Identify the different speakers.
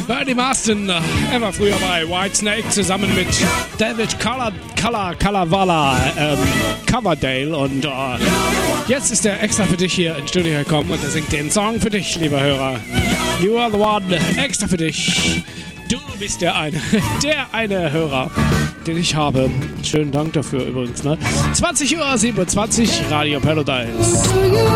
Speaker 1: Bernie Marsden, er war früher bei Whitesnake zusammen mit David Calavala, Coverdale und jetzt ist er extra für dich hier ins Studio gekommen und er singt den Song für dich, lieber Hörer. You are the one, extra für dich. Du bist der eine Hörer, den ich habe. Schönen Dank dafür übrigens, ne? 20:27 Uhr, Radio Paradise.